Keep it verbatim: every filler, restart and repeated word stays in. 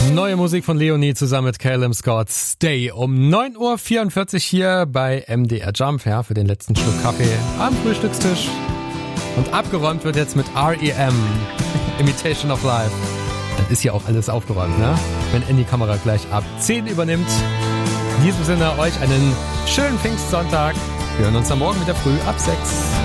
Neue Musik von Leonie zusammen mit Calum Scott. Stay um neun Uhr vierundvierzig hier bei M D R Jump, ja, für den letzten Schluck Kaffee am Frühstückstisch. Und abgeräumt wird jetzt mit R E M, Imitation of Life. Dann ist ja auch alles aufgeräumt, ne? Wenn Andy Kamera gleich ab zehn übernimmt. In diesem Sinne euch einen schönen Pfingstsonntag. Wir hören uns dann morgen wieder früh ab sechs.